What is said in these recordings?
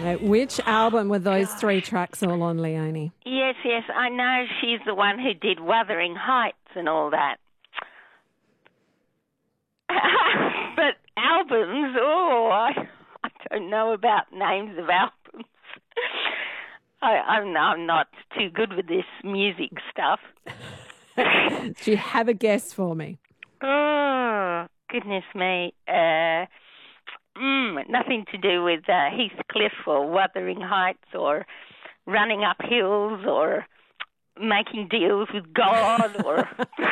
Which album were those three tracks all on, Leonie? Yes, I know she's the one who did Wuthering Heights and all that. But albums, I don't know about names of albums. I'm not too good with this music stuff. Do you have a guess for me? Oh, goodness me. Nothing to do with Heathcliff or Wuthering Heights or running up hills or making deals with God or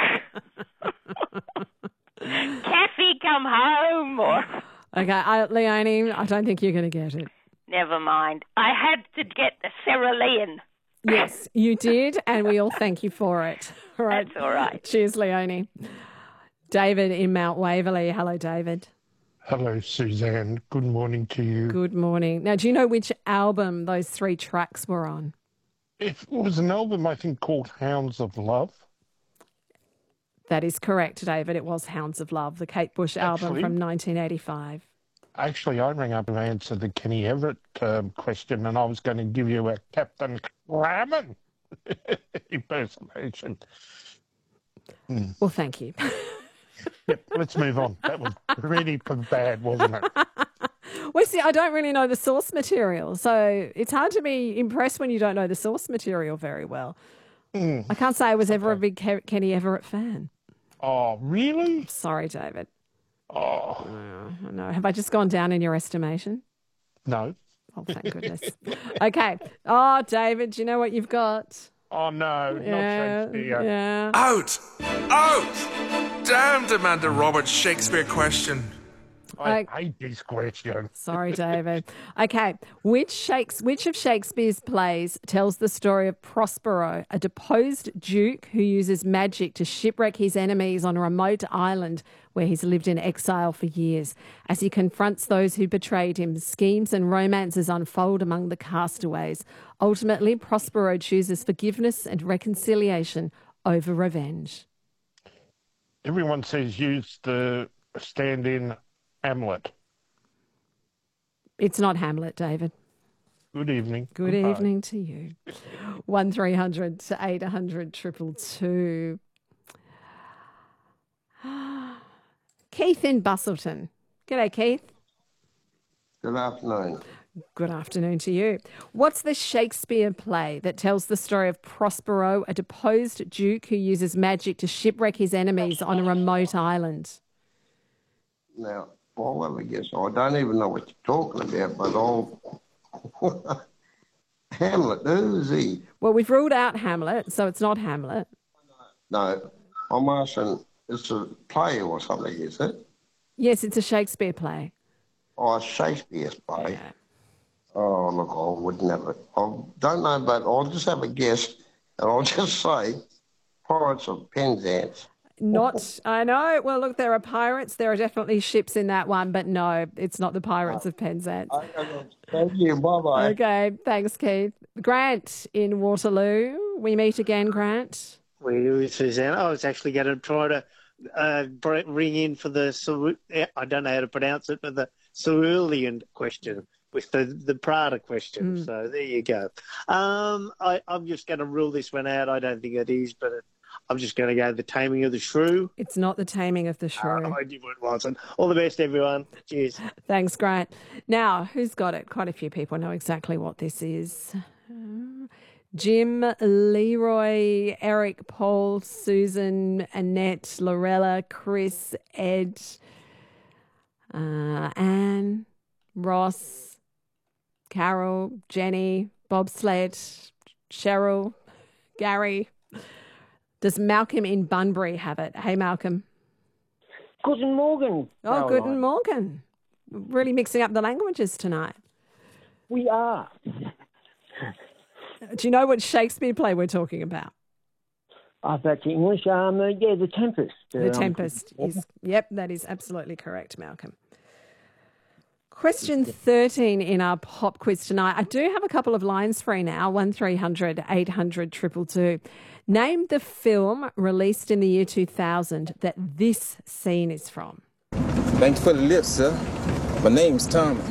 Kathy come home or... Okay, Leonie, I don't think you're going to get it. Never mind. I had to get the cerulean. Yes, you did, and we all thank you for it. All right. That's all right. Cheers, Leonie. David in Mount Waverley. Hello, David. Hello, Suzanne. Good morning to you. Good morning. Now, do you know which album those three tracks were on? It was an album, I think, called Hounds of Love. That is correct, David. It was Hounds of Love, the Kate Bush album from 1985. Actually, I rang up to answer the Kenny Everett question, and I was going to give you a Captain Crammon impersonation. Well, thank you. Yep, let's move on. That was really bad, wasn't it? Well, see, I don't really know the source material, so it's hard to be impressed when you don't know the source material very well. I can't say I was ever a big Kenny Everett fan. Oh, really? Sorry, David. Oh. No. Have I just gone down in your estimation? No. Oh, thank goodness. Okay. Oh, David, do you know what you've got? Oh, no, not Shakespeare. Yeah. Out! Damn, Amanda Roberts' Shakespeare question. I hate this question. Sorry, David. Okay. Which of Shakespeare's plays tells the story of Prospero, a deposed duke who uses magic to shipwreck his enemies on a remote island where he's lived in exile for years? As he confronts those who betrayed him, schemes and romances unfold among the castaways. Ultimately, Prospero chooses forgiveness and reconciliation over revenge. Everyone says use the stand-in Hamlet. It's not Hamlet, David. Good evening. Good evening to you. 1300 800 222. Keith in Bustleton. G'day, Keith. Good afternoon. Good afternoon to you. What's the Shakespeare play that tells the story of Prospero, a deposed duke who uses magic to shipwreck his enemies on a remote island? Now, well, I guess I don't even know what you're talking about, but I'll... Hamlet, who is he? Well, we've ruled out Hamlet, so it's not Hamlet. No, I'm asking, it's a play or something, is it? Yes, it's a Shakespeare play. Oh, a Shakespeare's play. Yeah. Oh, look, I wouldn't have it. I don't know, but I'll just have a guess, and I'll just say Pirates of Penzance. Not, I know. Well, look, there are pirates. There are definitely ships in that one, but no, it's not the Pirates of Penzance. Okay, thank you. Bye-bye. Okay, thanks, Keith. Grant in Waterloo. We meet again, Grant. We do, Suzanne. I was actually going to try to ring in for the, I don't know how to pronounce it, but the cerulean question with the Prada question. So there you go. I'm just going to rule this one out. I don't think it is, but I'm just going to go The Taming of the Shrew. It's not The Taming of the Shrew. I knew it wasn't. All the best, everyone. Cheers. Thanks, Grant. Now, who's got it? Quite a few people know exactly what this is. Jim, Leroy, Eric, Paul, Susan, Annette, Lorella, Chris, Ed, Anne, Ross, Carol, Jenny, Bobsled, Cheryl, Gary. Does Malcolm in Bunbury have it? Hey, Malcolm. Guten Morgen. Oh, guten Morgen. Really mixing up the languages tonight. We are. Do you know what Shakespeare play we're talking about? That's English. The Tempest. The Tempest is, yep, that is absolutely correct, Malcolm. Question 13 in our pop quiz tonight. I do have a couple of lines free now, 1300 800 222. Name the film released in the year 2000 that this scene is from. Thanks for the lift, sir. My name's Tommy.